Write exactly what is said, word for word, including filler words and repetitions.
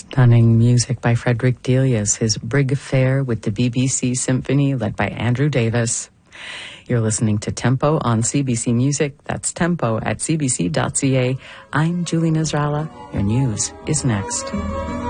Stunning music by Frederick Delius, his Brig Fair with the B B C Symphony led by Andrew Davis. You're listening to Tempo on C B C Music. That's tempo at c b c dot c a. I'm Julie Nasrallah. Your news is next.